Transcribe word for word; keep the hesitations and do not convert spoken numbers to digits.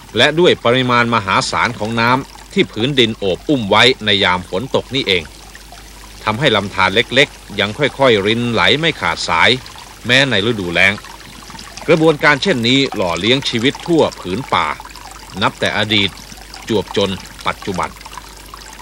และด้วยปริมาณมหาศาลของน้ำที่ผืนดินโอบอุ้มไว้ในยามฝนตกนี่เองทำให้ลำธารเล็กๆยังค่อยๆรินไหลไม่ขาดสายแม้ในฤดูแล้งกระบวนการเช่นนี้หล่อเลี้ยงชีวิตทั่วผืนป่านับแต่อดีตจวบจนปัจจุบัน